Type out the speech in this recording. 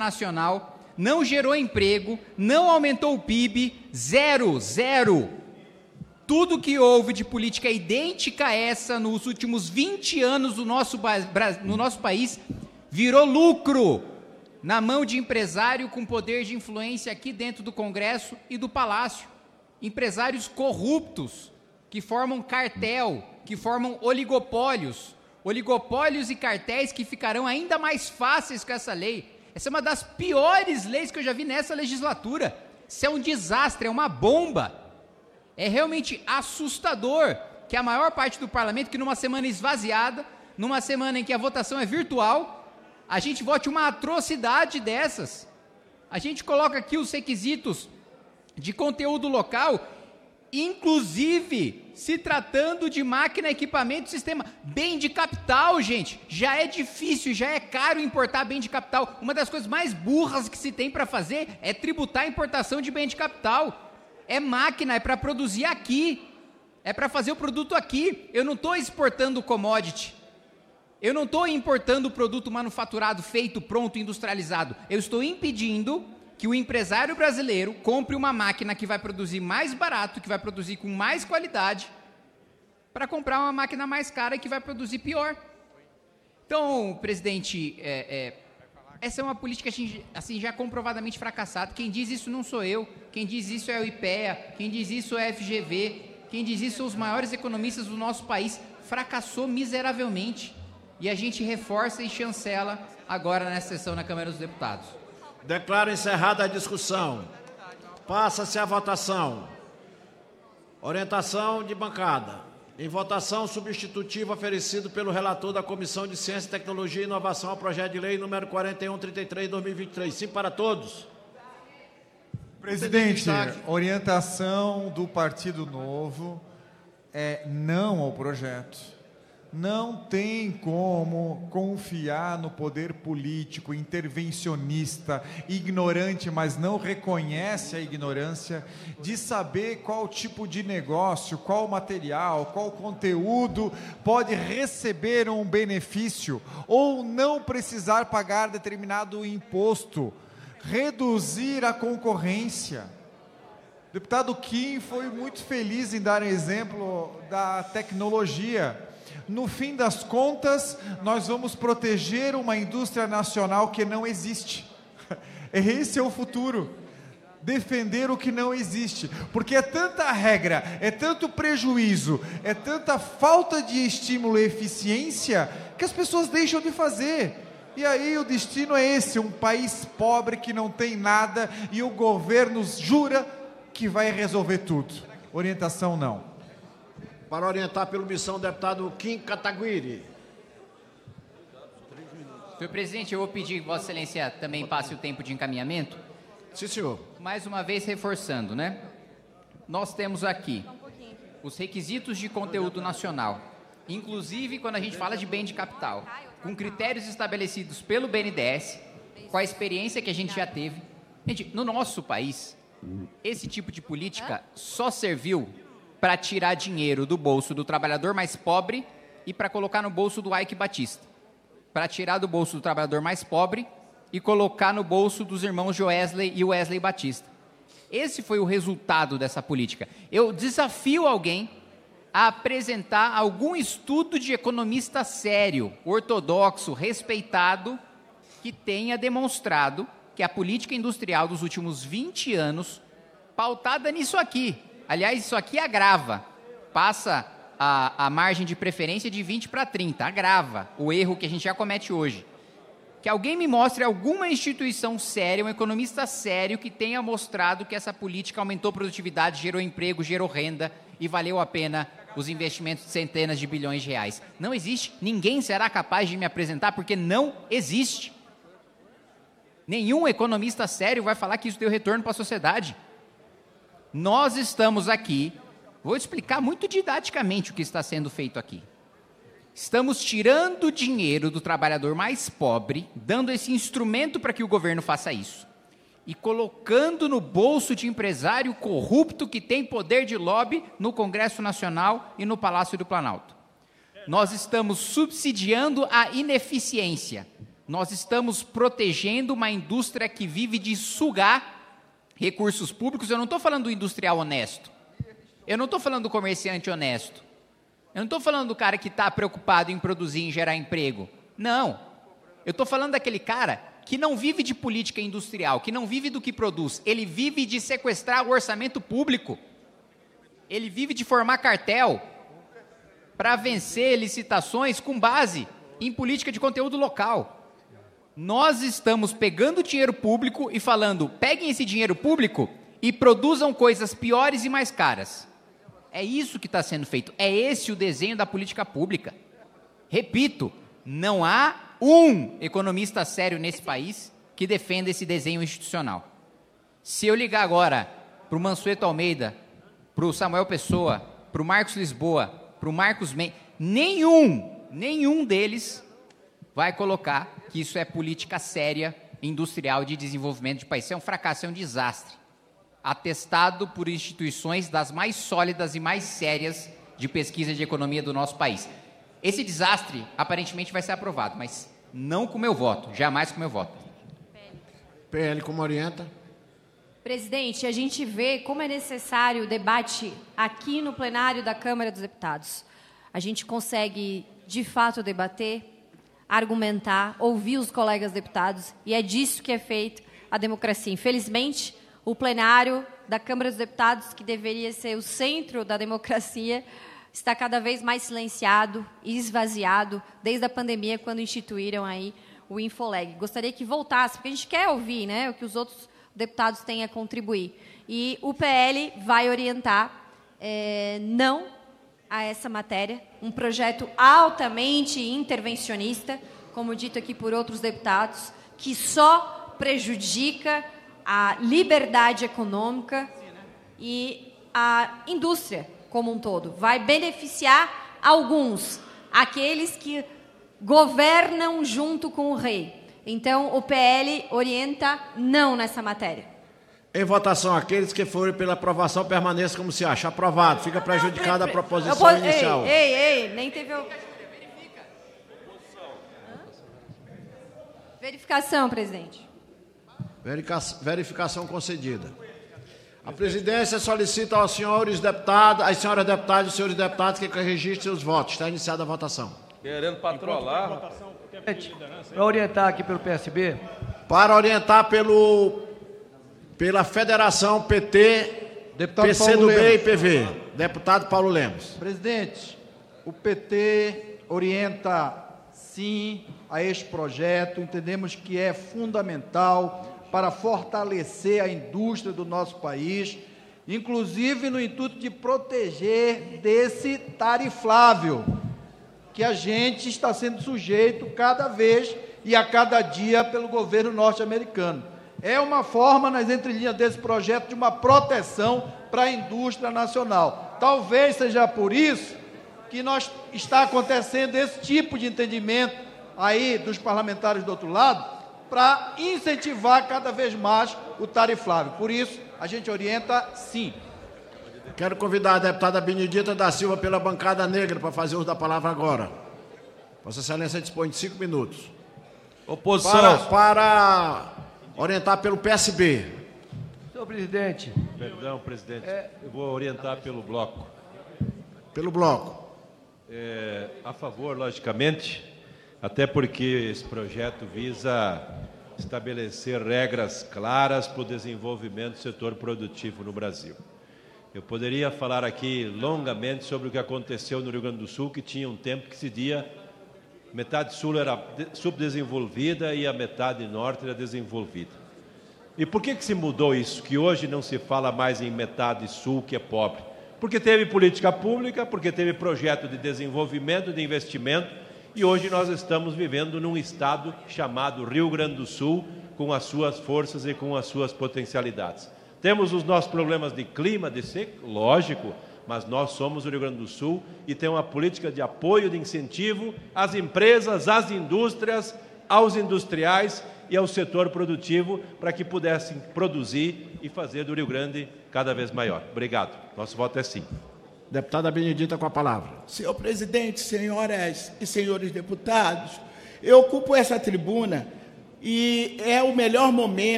nacional, não gerou emprego, não aumentou o PIB, zero. Tudo que houve de política idêntica a essa nos últimos 20 anos no nosso país virou lucro na mão de empresário com poder de influência aqui dentro do Congresso e do Palácio. Empresários corruptos que formam cartel, que formam oligopólios e cartéis que ficarão ainda mais fáceis com essa lei. Essa é uma das piores leis que eu já vi nessa legislatura. Isso é um desastre, é uma bomba. É realmente assustador que a maior parte do parlamento, que numa semana esvaziada, numa semana em que a votação é virtual, a gente vote uma atrocidade dessas. A gente coloca aqui os requisitos de conteúdo local, inclusive se tratando de máquina, equipamento, sistema. Bem de capital, gente, já é difícil, já é caro importar bem de capital. Uma das coisas mais burras que se tem para fazer é tributar a importação de bem de capital. É máquina, é para produzir aqui, é para fazer o produto aqui. Eu não estou exportando commodity, eu não estou importando produto manufaturado, feito, pronto, industrializado. Eu estou impedindo que o empresário brasileiro compre uma máquina que vai produzir mais barato, que vai produzir com mais qualidade, para comprar uma máquina mais cara e que vai produzir pior. Então, presidente, essa é uma política assim, já comprovadamente fracassada. Quem diz isso não sou eu, quem diz isso é o IPEA, quem diz isso é a FGV, quem diz isso são os maiores economistas do nosso país. Fracassou miseravelmente. E a gente reforça e chancela agora nessa sessão na Câmara dos Deputados. Declaro encerrada a discussão. Passa-se a votação. Orientação de bancada. Em votação, substitutivo oferecido pelo relator da Comissão de Ciência, Tecnologia e Inovação ao projeto de lei número 4133/2023. Sim para todos. Presidente, orientação do Partido Novo é não ao projeto. Não tem como confiar no poder político, intervencionista, ignorante, mas não reconhece a ignorância, de saber qual tipo de negócio, qual material, qual conteúdo pode receber um benefício ou não precisar pagar determinado imposto, reduzir a concorrência. O deputado Kim foi muito feliz em dar exemplo da tecnologia. No fim das contas, nós vamos proteger uma indústria nacional que não existe. Esse é o futuro. Defender o que não existe. Porque é tanta regra, é tanto prejuízo, é tanta falta de estímulo e eficiência que as pessoas deixam de fazer. E aí o destino é esse, um país pobre que não tem nada e o governo jura que vai resolver tudo. Orientação não. Para orientar pela missão, o deputado Kim Kataguiri. Senhor presidente, eu vou pedir que Vossa Excelência também passe o tempo de encaminhamento. Sim, senhor. Mais uma vez reforçando, né? Nós temos aqui os requisitos de conteúdo nacional, inclusive quando a gente fala de bem de capital, com critérios estabelecidos pelo BNDES, com a experiência que a gente já teve. Gente, no nosso país, esse tipo de política só serviu para tirar dinheiro do bolso do trabalhador mais pobre e para colocar no bolso do Ike Batista. Para tirar do bolso do trabalhador mais pobre e colocar no bolso dos irmãos Joesley e Wesley Batista. Esse foi o resultado dessa política. Eu desafio alguém a apresentar algum estudo de economista sério, ortodoxo, respeitado, que tenha demonstrado que a política industrial dos últimos 20 anos, pautada nisso aqui, aliás, isso aqui agrava, passa a margem de preferência de 20 para 30, agrava o erro que a gente já comete hoje. Que alguém me mostre alguma instituição séria, um economista sério que tenha mostrado que essa política aumentou produtividade, gerou emprego, gerou renda e valeu a pena os investimentos de centenas de bilhões de reais. Não existe, ninguém será capaz de me apresentar porque não existe. Nenhum economista sério vai falar que isso deu retorno para a sociedade. Nós estamos aqui, vou explicar muito didaticamente o que está sendo feito aqui. Estamos tirando dinheiro do trabalhador mais pobre, dando esse instrumento para que o governo faça isso, e colocando no bolso de empresário corrupto que tem poder de lobby no Congresso Nacional e no Palácio do Planalto. Nós estamos subsidiando a ineficiência. Nós estamos protegendo uma indústria que vive de sugar recursos públicos. Eu não estou falando do industrial honesto. Eu não estou falando do comerciante honesto. Eu não estou falando do cara que está preocupado em produzir, em gerar emprego. Não. Eu estou falando daquele cara que não vive de política industrial, que não vive do que produz. Ele vive de sequestrar o orçamento público. Ele vive de formar cartel para vencer licitações com base em política de conteúdo local. Nós estamos pegando dinheiro público e falando, peguem esse dinheiro público e produzam coisas piores e mais caras. É isso que está sendo feito. É esse o desenho da política pública. Repito, não há um economista sério nesse país que defenda esse desenho institucional. Se eu ligar agora para o Mansueto Almeida, para o Samuel Pessoa, para o Marcos Lisboa, para o Marcos Mendes, nenhum deles vai colocar que isso é política séria, industrial, de desenvolvimento de país. Isso é um fracasso, é um desastre. Atestado por instituições das mais sólidas e mais sérias de pesquisa de economia do nosso país. Esse desastre, aparentemente, vai ser aprovado, mas não com meu voto, jamais com meu voto. PL, como orienta? Presidente, a gente vê como é necessário o debate aqui no plenário da Câmara dos Deputados. A gente consegue, de fato, debater, argumentar, ouvir os colegas deputados, e é disso que é feita a democracia. Infelizmente, o plenário da Câmara dos Deputados, que deveria ser o centro da democracia, está cada vez mais silenciado e esvaziado desde a pandemia, quando instituíram aí o Infoleg. Gostaria que voltasse, porque a gente quer ouvir, né, o que os outros deputados têm a contribuir. E o PL vai orientar não a essa matéria, um projeto altamente intervencionista, como dito aqui por outros deputados, que só prejudica a liberdade econômica e a indústria como um todo. Vai beneficiar alguns, aqueles que governam junto com o rei. Então, o PL orienta não nessa matéria. Em votação, aqueles que forem pela aprovação permaneçam como se acha. Aprovado. Fica prejudicada a proposição inicial. Nem teve... Verificação, presidente. Verificação concedida. A presidência solicita aos senhores deputados, às senhoras deputadas e aos senhores deputados que registrem seus votos. Está iniciada a votação. Querendo patrolar. Para orientar aqui pelo PSB. Para orientar pela Federação PT, Deputado PCdoB Paulo e PV. Deputado Paulo Lemos. Presidente, o PT orienta sim a este projeto. Entendemos que é fundamental para fortalecer a indústria do nosso país, inclusive no intuito de proteger desse tariflável que a gente está sendo sujeito cada vez e a cada dia pelo governo norte-americano. É uma forma, nas entrelinhas desse projeto, de uma proteção para a indústria nacional. Talvez seja por isso que está acontecendo esse tipo de entendimento aí dos parlamentares do outro lado, para incentivar cada vez mais o tariflável. Por isso, a gente orienta sim. Quero convidar a deputada Benedita da Silva pela bancada negra para fazer uso da palavra agora. Vossa Excelência dispõe de 5 minutos. Oposição. Para orientar pelo PSB. Senhor presidente. Perdão, presidente. Eu vou orientar pelo bloco. Pelo bloco. A favor, logicamente, até porque esse projeto visa estabelecer regras claras para o desenvolvimento do setor produtivo no Brasil. Eu poderia falar aqui longamente sobre o que aconteceu no Rio Grande do Sul, que tinha um tempo que se dizia metade sul era subdesenvolvida e a metade norte era desenvolvida. E por que se mudou isso? Que hoje não se fala mais em metade sul que é pobre? Porque teve política pública, porque teve projeto de desenvolvimento, de investimento, e hoje nós estamos vivendo num estado chamado Rio Grande do Sul, com as suas forças e com as suas potencialidades. Temos os nossos problemas de clima, de seco, lógico, mas nós somos o Rio Grande do Sul e tem uma política de apoio, de incentivo às empresas, às indústrias, aos industriais e ao setor produtivo para que pudessem produzir e fazer do Rio Grande cada vez maior. Obrigado. Nosso voto é sim. Deputada Benedita com a palavra. Senhor presidente, senhoras e senhores deputados, Eu ocupo essa tribuna e é o melhor momento